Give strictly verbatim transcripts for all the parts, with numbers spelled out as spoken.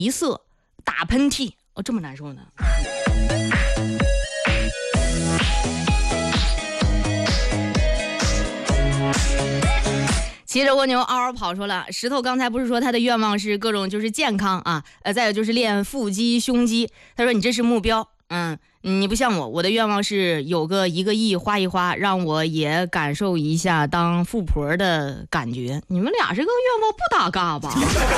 鼻塞、打喷嚏，哦，这么难受呢？骑着蜗牛嗷嗷跑说了，石头刚才不是说他的愿望是各种就是健康啊，呃，再有就是练腹肌、胸肌。他说你这是目标，嗯，你不像我，我的愿望是有个一个亿花一花，让我也感受一下当富婆的感觉。你们俩这个愿望不搭嘎吧？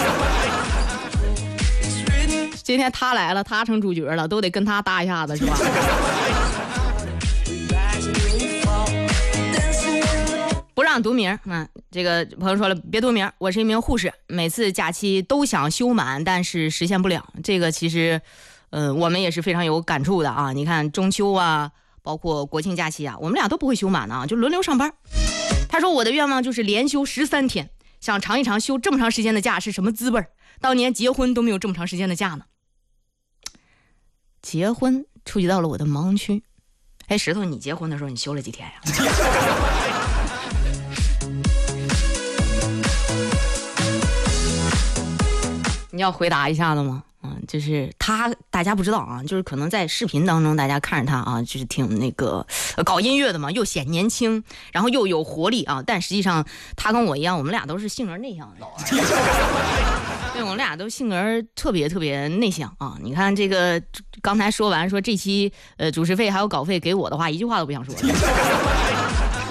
今天他来了，他成主角了，都得跟他搭一下子是吧？不让读名，嗯，这个朋友说了，别读名，我是一名护士，每次假期都想休满，但是实现不了。这个其实，呃，我们也是非常有感触的啊。你看中秋啊，包括国庆假期啊，我们俩都不会休满的啊，就轮流上班。他说我的愿望就是连休十三天，想尝一尝休这么长时间的假是什么滋味。当年结婚都没有这么长时间的假呢。结婚触及到了我的盲区。哎，石头，你结婚的时候你休了几天呀？你要回答一下子吗？嗯，就是他，大家不知道啊，就是可能在视频当中，大家看着他啊，就是挺那个、呃、搞音乐的嘛，又显年轻，然后又有活力啊。但实际上，他跟我一样，我们俩都是性格内向的。对，我们俩都性格特别特别内向啊。你看这个，刚才说完说这期呃主持费还有稿费给我的话，一句话都不想说了。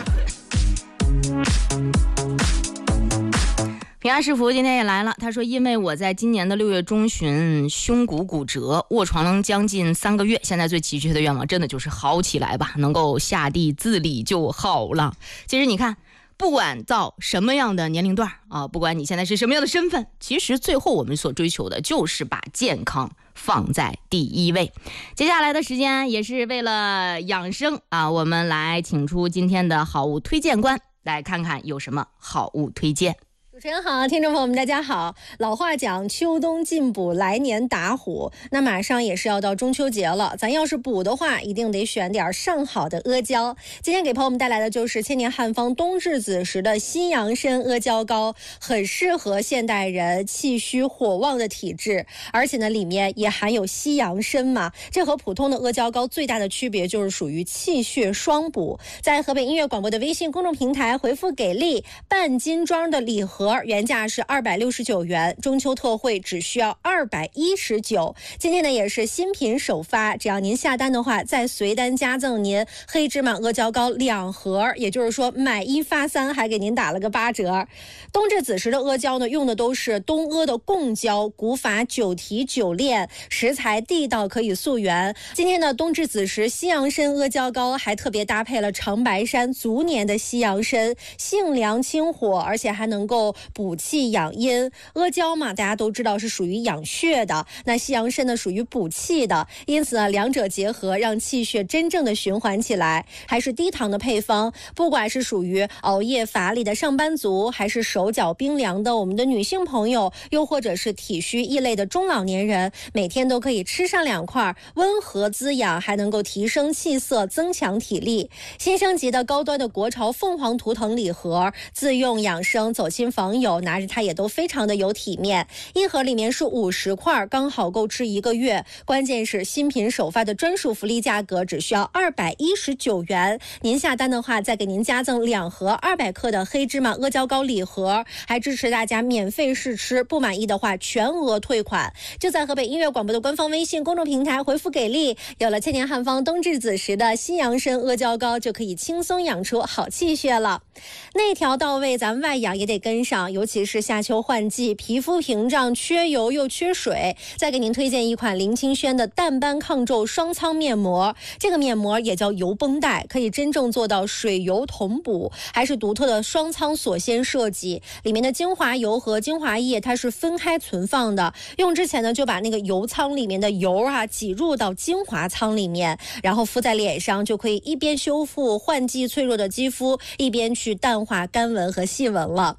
平安师傅今天也来了，他说因为我在今年的六月中旬胸骨骨折，卧床将近三个月，现在最急切的愿望真的就是好起来吧，能够下地自理就好了。其实你看，不管到什么样的年龄段啊，不管你现在是什么样的身份，其实最后我们所追求的就是把健康放在第一位。接下来的时间也是为了养生啊，我们来请出今天的好物推荐官，来看看有什么好物推荐。 主持人好，听众朋友们大家好。老话讲秋冬进补，来年打虎，那马上也是要到中秋节了，咱要是补的话一定得选点上好的阿胶。今天给朋友们带来的就是千年汉方冬至子时的西洋参阿胶膏，很适合现代人气虚火旺的体质，而且呢里面也含有西洋参嘛，这和普通的阿胶膏最大的区别就是属于气血双补。在河北音乐广播的微信公众平台回复给力，半斤装的礼盒原价是二百六十九元，中秋特惠只需要二百一十九。今天呢也是新品首发，只要您下单的话，再随单加赠您黑芝麻阿胶膏两盒，也就是说买一发三，还给您打了个八折。冬至子时的阿胶呢，用的都是东阿的贡胶，古法九提九炼，食材地道，可以溯源。今天的冬至子时西洋参阿胶膏还特别搭配了长白山足年的西洋参，性凉清火，而且还能够补气养阴。阿胶嘛，大家都知道是属于养血的，那西洋参呢属于补气的，因此呢两者结合，让气血真正的循环起来。还是低糖的配方，不管是属于熬夜乏力的上班族，还是手脚冰凉的我们的女性朋友，又或者是体虚易累的中老年人，每天都可以吃上两块，温和滋养，还能够提升气色，增强体力。新升级的高端的国潮凤凰图腾礼盒，自用养生，走亲访友，拿着它也都非常的有体面。一盒里面是五十块，刚好够吃一个月。关键是新品首发的专属福利价格只需要二百一十九元，您下单的话再给您加赠两盒二百克的黑芝麻阿胶膏礼盒，还支持大家免费试吃，不满意的话全额退款。就在河北音乐广播的官方微信公众平台回复给力，有了千年汉方冬至子时的西洋参阿胶膏，就可以轻松养出好气血了。内调到位，咱们外养也得跟上，尤其是夏秋换季，皮肤屏障，缺油又缺水。再给您推荐一款林清轩的淡斑抗皱双苍面膜，这个面膜也叫油绷带，可以真正做到水油同补，还是独特的双苍锁鲜设计，里面的精华油和精华液它是分开存放的，用之前呢就把那个油仓里面的油啊挤入到精华仓里面，然后敷在脸上，就可以一边修复换季脆弱的肌肤，一边去淡化干纹和细纹了。这个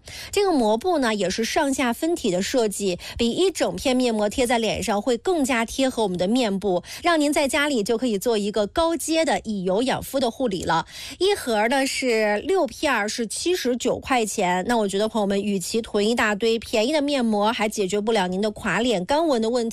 这个膜布呢也是上下分体的设计，比一整片面膜贴在脸上会更加贴合我们的面部，让您在家里就可以做一个高阶的以油养肤的护理了。一盒呢是六片，是七十九块钱。那我觉得朋友们，与其囤一大堆便宜的面膜，还解决不了您的垮脸干纹的问题。